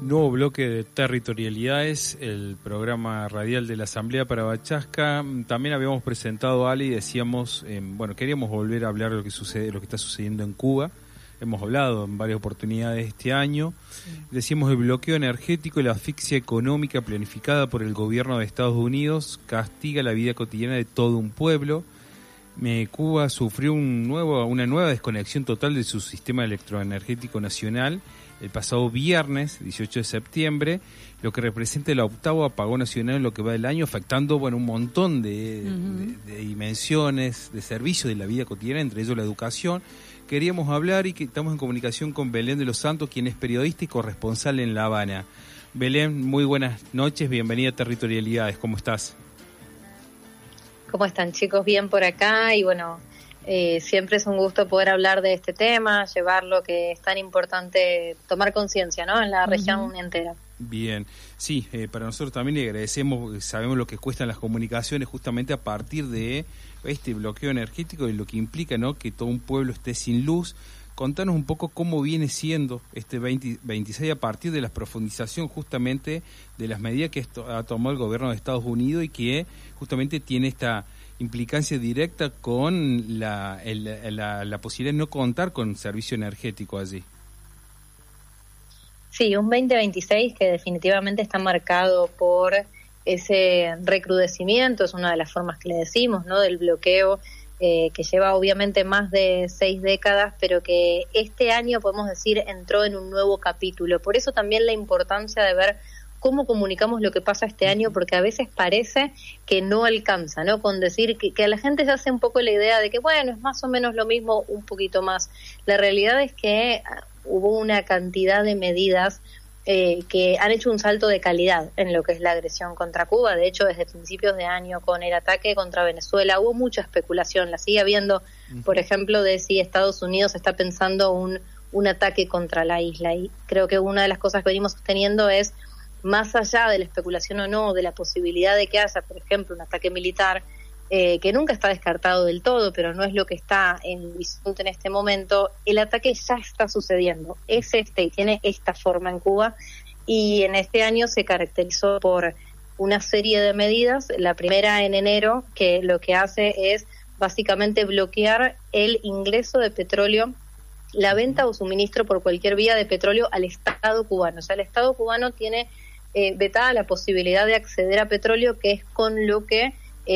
Nuevo bloque de Territorialidades, el programa radial de la Asamblea para Bachasca. También habíamos presentado a Ale y decíamos, queríamos volver a hablar de lo que sucede, lo que está sucediendo en Cuba. Hemos hablado en varias oportunidades este año. Decíamos el bloqueo energético y la asfixia económica planificada por el gobierno de Estados Unidos castiga la vida cotidiana de todo un pueblo. Cuba sufrió una nueva desconexión total de su sistema electroenergético nacional el pasado viernes, 18 de septiembre, lo que representa el octavo apagón nacional en lo que va del año, afectando un montón de dimensiones, de servicios de la vida cotidiana, entre ellos la educación. Queríamos hablar y que estamos en comunicación con Belén de los Santos, quien es periodista y corresponsal en La Habana. Belén, muy buenas noches, bienvenida a Territorialidades, ¿cómo estás? ¿Cómo están, chicos? Bien por acá y siempre es un gusto poder hablar de este tema, llevar lo que es tan importante, tomar conciencia, ¿no?, en la región entera. Bien, sí, para nosotros también le agradecemos, sabemos lo que cuestan las comunicaciones justamente a partir de este bloqueo energético y lo que implica, ¿no?, que todo un pueblo esté sin luz. Contanos un poco cómo viene siendo este 2026 a partir de la profundización justamente de las medidas que ha tomado el gobierno de Estados Unidos y que justamente tiene esta implicancia directa con la posibilidad de no contar con servicio energético allí. Sí, un 2026 que definitivamente está marcado por ese recrudecimiento, es una de las formas que le decimos, ¿no?, del bloqueo que lleva obviamente más de 6 décadas, pero que este año podemos decir entró en un nuevo capítulo. Por eso también la importancia de ver cómo comunicamos lo que pasa este año, porque a veces parece que no alcanza, ¿no?, con decir que a la gente se hace un poco la idea de que es más o menos lo mismo, un poquito más. La realidad es que hubo una cantidad de medidas que han hecho un salto de calidad en lo que es la agresión contra Cuba. De hecho, desde principios de año, con el ataque contra Venezuela, hubo mucha especulación, la sigue habiendo, por ejemplo, de si Estados Unidos está pensando un ataque contra la isla. Y creo que una de las cosas que venimos sosteniendo es, más allá de la especulación o no, de la posibilidad de que haya, por ejemplo, un ataque militar, que nunca está descartado del todo, pero no es lo que está en horizonte en este momento, el ataque ya está sucediendo, es y tiene esta forma en Cuba, y en este año se caracterizó por una serie de medidas. La primera en enero, que lo que hace es básicamente bloquear el ingreso de petróleo, la venta o suministro por cualquier vía de petróleo al Estado cubano. O sea, el Estado cubano tiene vetada la posibilidad de acceder a petróleo, que es con lo que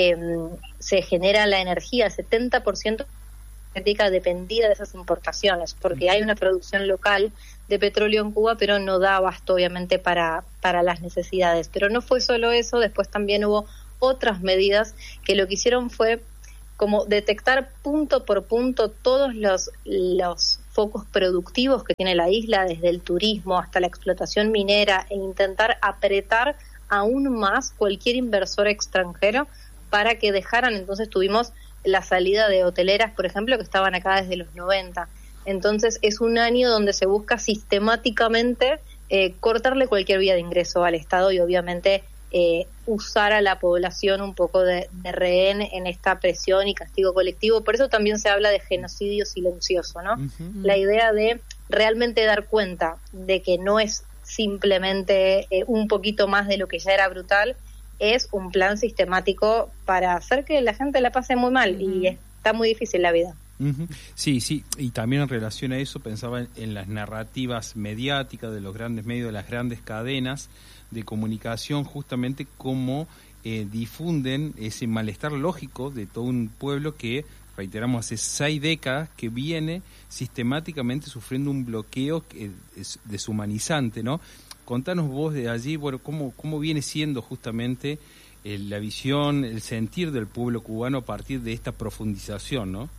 se genera la energía. El 70% energética dependida de esas importaciones, porque hay una producción local de petróleo en Cuba, pero no da abasto obviamente para las necesidades. Pero no fue solo eso, después también hubo otras medidas que lo que hicieron fue como detectar punto por punto todos los focos productivos que tiene la isla, desde el turismo hasta la explotación minera, e intentar apretar aún más cualquier inversor extranjero para que dejaran. Entonces tuvimos la salida de hoteleras, por ejemplo, que estaban acá desde los 90. Entonces es un año donde se busca sistemáticamente cortarle cualquier vía de ingreso al Estado y obviamente usar a la población un poco de rehén en esta presión y castigo colectivo. Por eso también se habla de genocidio silencioso, ¿no? La idea de realmente dar cuenta de que no es simplemente un poquito más de lo que ya era brutal, es un plan sistemático para hacer que la gente la pase muy mal, y está muy difícil la vida. Sí, y también en relación a eso pensaba en las narrativas mediáticas de los grandes medios, de las grandes cadenas de comunicación, justamente cómo difunden ese malestar lógico de todo un pueblo que, reiteramos, hace 6 décadas que viene sistemáticamente sufriendo un bloqueo que es deshumanizante, ¿no? Contanos vos de allí, cómo viene siendo justamente la visión, el sentir del pueblo cubano a partir de esta profundización, ¿no?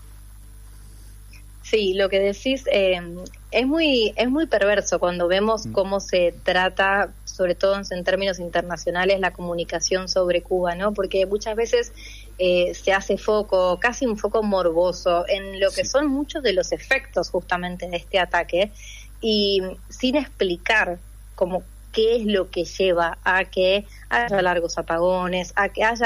Sí, lo que decís es muy perverso cuando vemos cómo se trata, sobre todo en términos internacionales, la comunicación sobre Cuba, ¿no? Porque muchas veces se hace foco, casi un foco morboso, en lo que son muchos de los efectos justamente de este ataque, y sin explicar como qué es lo que lleva a que haya largos apagones, a que haya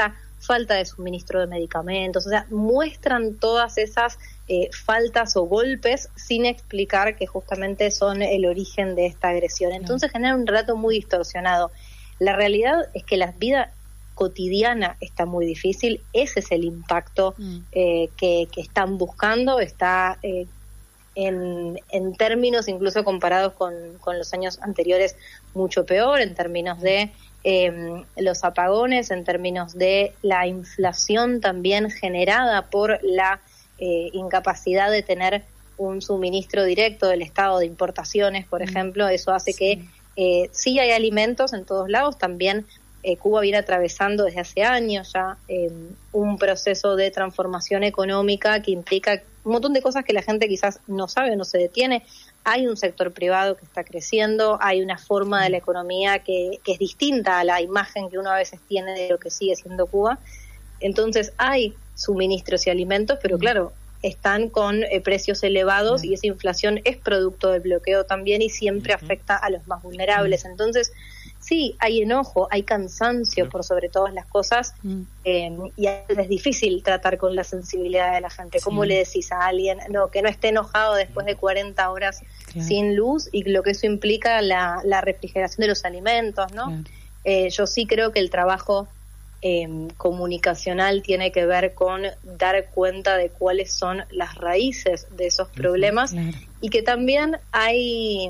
falta de suministro de medicamentos, o sea, muestran todas esas faltas o golpes sin explicar que justamente son el origen de esta agresión. Entonces genera un relato muy distorsionado. La realidad es que la vida cotidiana está muy difícil, ese es el impacto que están buscando, está en términos incluso comparados con los años anteriores mucho peor, en términos de los apagones, en términos de la inflación también generada por la incapacidad de tener un suministro directo del Estado de importaciones, por ejemplo. Eso hace que sí hay alimentos en todos lados, también Cuba viene atravesando desde hace años ya un proceso de transformación económica que implica un montón de cosas que la gente quizás no sabe, no se detiene. Hay un sector privado que está creciendo, hay una forma de la economía que es distinta a la imagen que uno a veces tiene de lo que sigue siendo Cuba. Entonces hay suministros y alimentos, pero claro, están con precios elevados y esa inflación es producto del bloqueo también y siempre afecta a los más vulnerables. Entonces, sí, hay enojo, hay cansancio por sobre todas las cosas y es difícil tratar con la sensibilidad de la gente. ¿Cómo le decís a alguien que no esté enojado después de 40 horas sin luz y lo que eso implica la refrigeración de los alimentos, ¿no? Yo sí creo que el trabajo comunicacional tiene que ver con dar cuenta de cuáles son las raíces de esos problemas y que también hay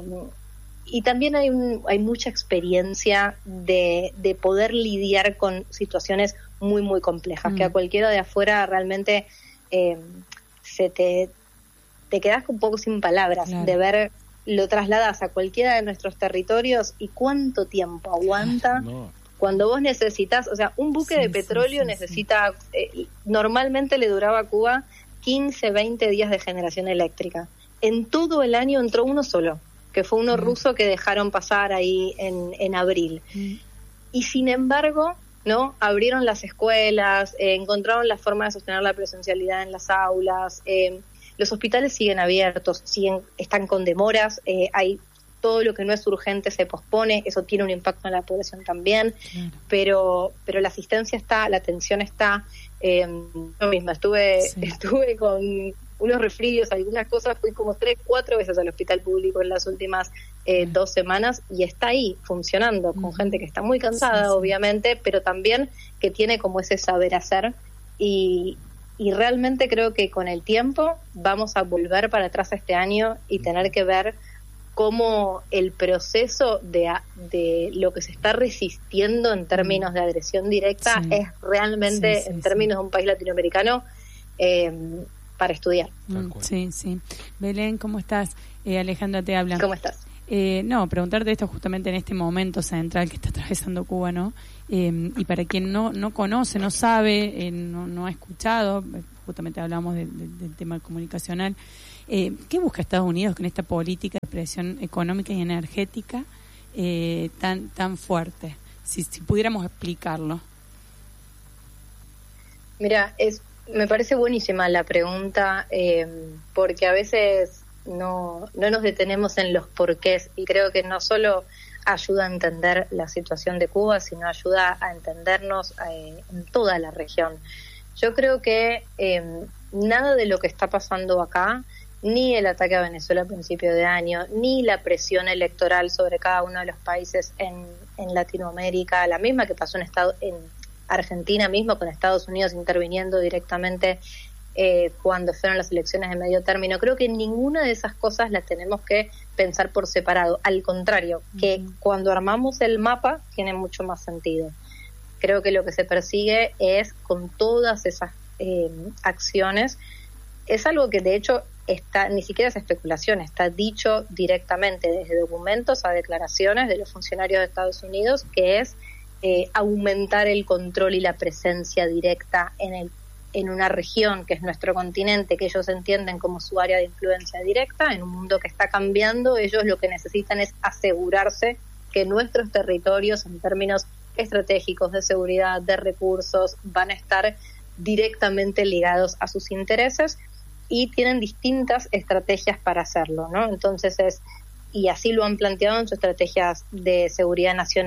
mucha experiencia de poder lidiar con situaciones muy muy complejas que a cualquiera de afuera realmente te quedas un poco sin palabras de ver. Lo trasladas a cualquiera de nuestros territorios y cuánto tiempo aguanta cuando vos necesitas, o sea, un buque de petróleo necesita, normalmente le duraba a Cuba 15, 20 días de generación eléctrica. En todo el año entró uno solo, que fue uno ruso que dejaron pasar ahí en abril. Y sin embargo, ¿no? Abrieron las escuelas, encontraron la forma de sostener la presencialidad en las aulas, los hospitales siguen abiertos, están con demoras, hay todo lo que no es urgente se pospone, eso tiene un impacto en la población también, pero la asistencia está, la atención está. Yo misma estuve con unos resfríos, algunas cosas, fui como 3-4 veces al hospital público en las últimas 2 semanas y está ahí funcionando con gente que está muy cansada, obviamente, pero también que tiene como ese saber hacer y realmente creo que con el tiempo vamos a volver para atrás este año y tener que ver cómo el proceso de lo que se está resistiendo en términos de agresión directa es realmente, en términos de un país latinoamericano, para estudiar. Sí. Belén, ¿cómo estás? Alejandra te habla. ¿Cómo estás? Preguntarte esto justamente en este momento central que está atravesando Cuba, ¿no? Y para quien no conoce, no sabe, no ha escuchado, justamente hablamos del tema comunicacional, ¿qué busca Estados Unidos con esta política de presión económica y energética tan fuerte? Si pudiéramos explicarlo. Mira, me parece buenísima la pregunta, porque a veces no nos detenemos en los porqués, y creo que no solo ayuda a entender la situación de Cuba, sino ayuda a entendernos en toda la región. Yo creo que nada de lo que está pasando acá, ni el ataque a Venezuela a principio de año, ni la presión electoral sobre cada uno de los países en Latinoamérica, la misma que pasó en Argentina mismo, con Estados Unidos interviniendo directamente cuando fueron las elecciones de medio término. Creo que ninguna de esas cosas las tenemos que pensar por separado. Al contrario, que cuando armamos el mapa tiene mucho más sentido. Creo que lo que se persigue es, con todas esas acciones, es algo que de hecho ni siquiera es especulación, está dicho directamente desde documentos a declaraciones de los funcionarios de Estados Unidos, que es aumentar el control y la presencia directa en una región que es nuestro continente, que ellos entienden como su área de influencia directa, en un mundo que está cambiando. Ellos lo que necesitan es asegurarse que nuestros territorios, en términos estratégicos, de seguridad, de recursos, van a estar directamente ligados a sus intereses, y tienen distintas estrategias para hacerlo, ¿no? Entonces y así lo han planteado en sus estrategias de seguridad nacional.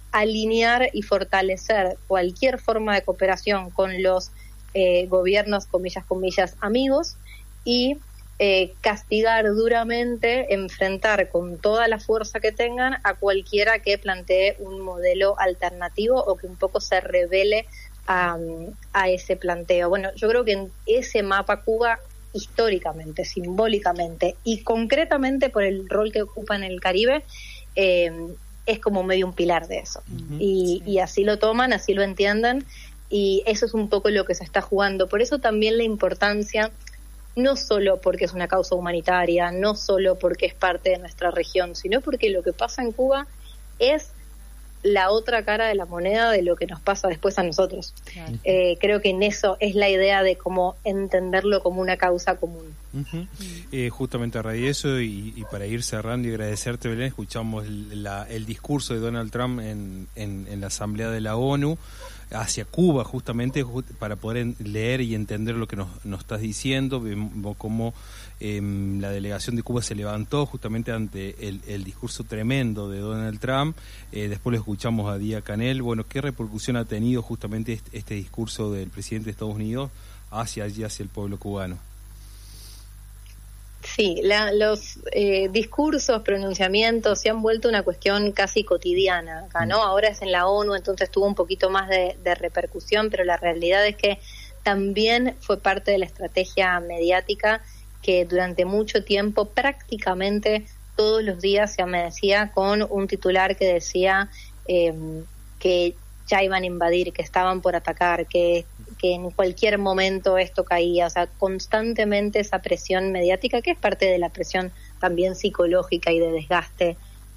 alinear y fortalecer cualquier forma de cooperación con los gobiernos, comillas, amigos, y castigar duramente, enfrentar con toda la fuerza que tengan a cualquiera que plantee un modelo alternativo o que un poco se revele a ese planteo. Bueno, yo creo que en ese mapa Cuba, históricamente, simbólicamente y concretamente por el rol que ocupa en el Caribe, es como medio un pilar de eso. Y así lo toman, así lo entienden, y eso es un poco lo que se está jugando. Por eso también la importancia, no solo porque es una causa humanitaria, no solo porque es parte de nuestra región, sino porque lo que pasa en Cuba es la otra cara de la moneda de lo que nos pasa después a nosotros. Claro. Creo que en eso es la idea de cómo entenderlo como una causa común. Justamente a raíz de eso, y para ir cerrando y agradecerte, Belén, escuchamos el discurso de Donald Trump en la Asamblea de la ONU hacia Cuba, justamente para poder leer y entender lo que nos estás diciendo. Vemos cómo la delegación de Cuba se levantó justamente ante el discurso tremendo de Donald Trump. Después lo escuchamos a Díaz Canel. Bueno, ¿qué repercusión ha tenido justamente este discurso del presidente de Estados Unidos hacia el pueblo cubano? Sí, los discursos, pronunciamientos se han vuelto una cuestión casi cotidiana acá, ¿no? Ahora es en la ONU, entonces tuvo un poquito más de repercusión, pero la realidad es que también fue parte de la estrategia mediática que durante mucho tiempo prácticamente todos los días se amanecía con un titular que decía que ya iban a invadir, que estaban por atacar, que en cualquier momento esto caía. O sea, constantemente esa presión mediática, que es parte de la presión también psicológica y de desgaste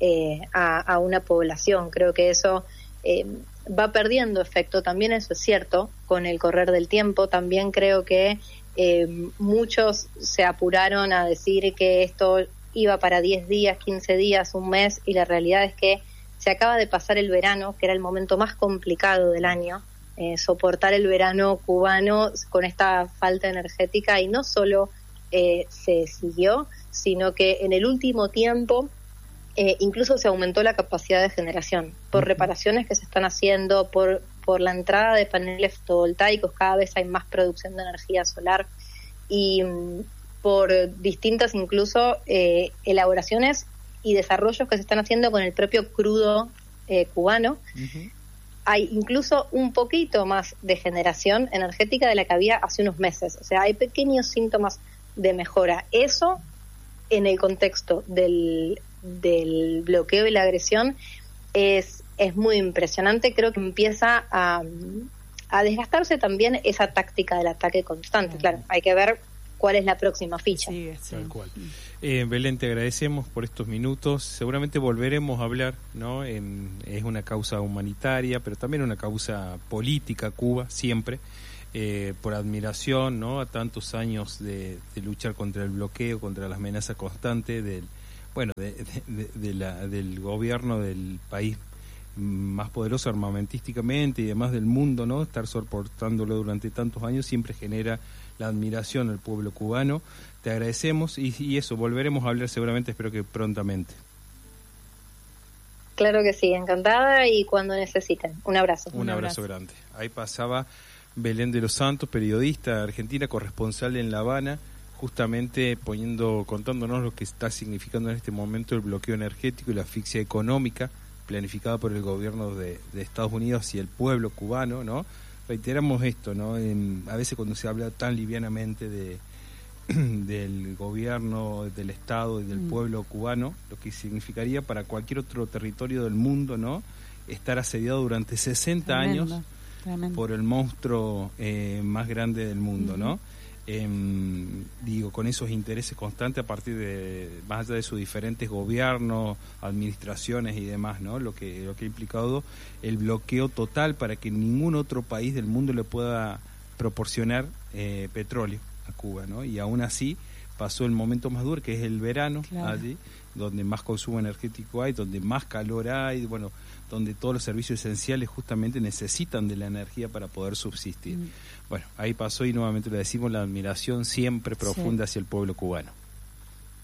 a una población. Creo que eso va perdiendo efecto. También eso es cierto con el correr del tiempo. También creo que muchos se apuraron a decir que esto iba para 10 días, 15 días, un mes, y la realidad es que se acaba de pasar el verano, que era el momento más complicado del año. Soportar el verano cubano con esta falta energética, y no solo se siguió, sino que en el último tiempo incluso se aumentó la capacidad de generación por reparaciones que se están haciendo, por la entrada de paneles fotovoltaicos. Cada vez hay más producción de energía solar, y por distintas incluso elaboraciones y desarrollos que se están haciendo con el propio crudo cubano. Hay incluso un poquito más de generación energética de la que había hace unos meses. O sea, hay pequeños síntomas de mejora. Eso, en el contexto del bloqueo y la agresión, es muy impresionante. Creo que empieza a desgastarse también esa táctica del ataque constante. Claro, hay que ver cuál es la próxima ficha. Sí. Tal cual. Belén, te agradecemos por estos minutos. Seguramente volveremos a hablar, ¿no? Es una causa humanitaria, pero también una causa política, Cuba, siempre, por admiración, ¿no? A tantos años de luchar contra el bloqueo, contra las amenazas constantes del gobierno del país más poderoso armamentísticamente y demás del mundo, ¿no? Estar soportándolo durante tantos años siempre genera la admiración al pueblo cubano. Te agradecemos y eso, volveremos a hablar seguramente, espero que prontamente. Claro que sí, encantada, y cuando necesiten. Un abrazo. Un abrazo grande. Ahí pasaba Belén de los Santos, periodista argentina, corresponsal en La Habana, justamente contándonos lo que está significando en este momento el bloqueo energético y la asfixia económica planificada por el gobierno de Estados Unidos hacia el pueblo cubano, ¿no? Reiteramos esto, ¿no? A veces cuando se habla tan livianamente del gobierno, del Estado y del pueblo cubano, lo que significaría para cualquier otro territorio del mundo, ¿no? Estar asediado durante 60 años por el monstruo más grande del mundo, ¿no? Con esos intereses constantes a partir de, más allá de sus diferentes gobiernos, administraciones y demás, ¿no? Lo que ha implicado el bloqueo total para que ningún otro país del mundo le pueda proporcionar petróleo a Cuba, ¿no? Y aún así pasó el momento más duro, que es el verano, claro, allí, donde más consumo energético hay, donde más calor hay, bueno, donde todos los servicios esenciales justamente necesitan de la energía para poder subsistir. Bueno, ahí pasó, y nuevamente le decimos, la admiración siempre profunda hacia el pueblo cubano.